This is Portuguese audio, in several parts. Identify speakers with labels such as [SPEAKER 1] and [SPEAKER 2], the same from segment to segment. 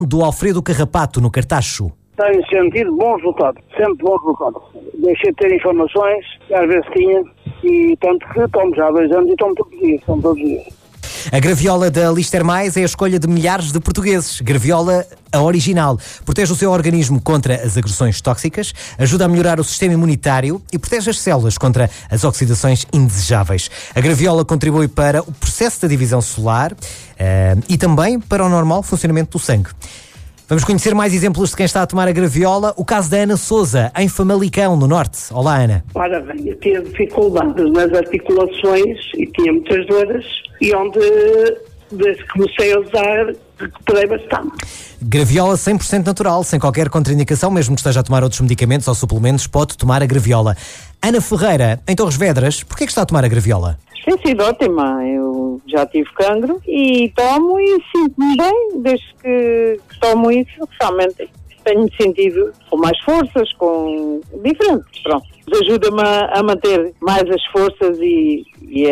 [SPEAKER 1] do Alfredo Carrapato, no Cartacho.
[SPEAKER 2] Tenho sentido bons resultados, sempre bons resultados. Deixei de ter informações, que às vezes tinha, e tanto que tomo já há 2 anos e tomo todos os dias.
[SPEAKER 1] A graviola da Lister Mais é a escolha de milhares de portugueses. Graviola, a original, protege o seu organismo contra as agressões tóxicas, ajuda a melhorar o sistema imunitário e protege as células contra as oxidações indesejáveis. A graviola contribui para o processo da divisão celular e também para o normal funcionamento do sangue. Vamos conhecer mais exemplos de quem está a tomar a graviola. O caso da Ana Sousa, em Famalicão, no Norte. Olá, Ana.
[SPEAKER 3] Ora bem, eu tinha dificuldades nas articulações e tinha muitas dores, e onde, desde que comecei a usar, recuperei bastante.
[SPEAKER 1] Graviola 100% natural, sem qualquer contraindicação, mesmo que esteja a tomar outros medicamentos ou suplementos, pode tomar a graviola. Ana Ferreira, em Torres Vedras, porquê é que está a tomar a graviola?
[SPEAKER 4] Tem sido ótima, eu já tive cancro e tomo e sinto-me bem, desde que tomo isso, realmente tenho-me sentido com mais forças, diferente, pronto. Ajuda-me a manter mais as forças e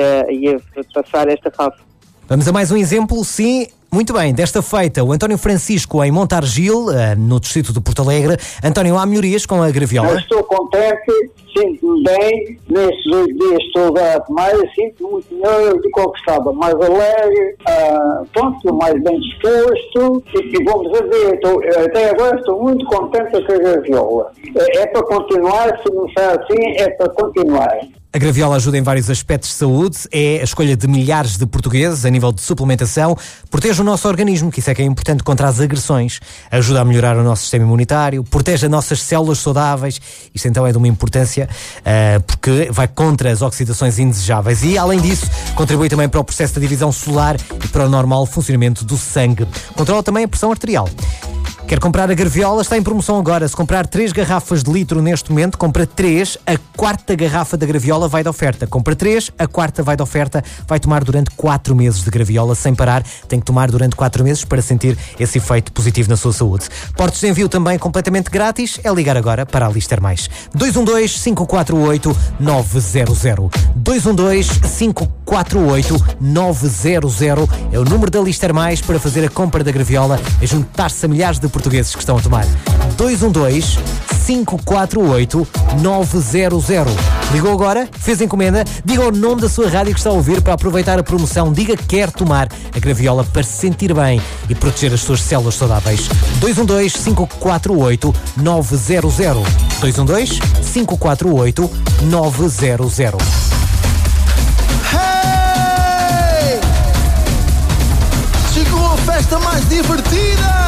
[SPEAKER 4] a passar esta fase.
[SPEAKER 1] Vamos a mais um exemplo, sim. Muito bem, desta feita, o António Francisco em Montargil, no distrito de Porto Alegre. António, há melhorias com a graviola?
[SPEAKER 2] Eu estou contente, sinto-me bem, nestes 8 dias estou a tomar, sinto-me muito melhor do que eu estava, mais alegre, mais bem disposto, e vamos ver, até agora estou muito contente com a graviola. É para continuar, se começar assim, é para continuar.
[SPEAKER 1] A graviola ajuda em vários aspectos de saúde, é a escolha de milhares de portugueses a nível de suplementação, protege o nosso organismo, que isso é que é importante, contra as agressões, ajuda a melhorar o nosso sistema imunitário, protege as nossas células saudáveis, isto então é de uma importância porque vai contra as oxidações indesejáveis e, além disso, contribui também para o processo da divisão celular e para o normal funcionamento do sangue. Controla também a pressão arterial. Quer comprar a graviola? Está em promoção agora. Se comprar 3 garrafas de litro neste momento, compra 3, a 4ª garrafa da graviola vai de oferta. Compra 3, a 4ª vai de oferta. Vai tomar durante 4 meses de graviola sem parar. Tem que tomar durante 4 meses para sentir esse efeito positivo na sua saúde. Portos de envio também completamente grátis. É ligar agora para a Lister Mais. 212-548-900. 212-548-900 é o número da Lister Mais para fazer a compra da graviola e juntar-se a milhares de portugueses que estão a tomar. 212-548-900. Ligou agora? Fez encomenda? Diga o nome da sua rádio que está a ouvir para aproveitar a promoção. Diga que quer tomar a graviola para se sentir bem e proteger as suas células saudáveis. 212-548-900. 212-548-900.
[SPEAKER 5] Hey! Chegou a festa mais divertida!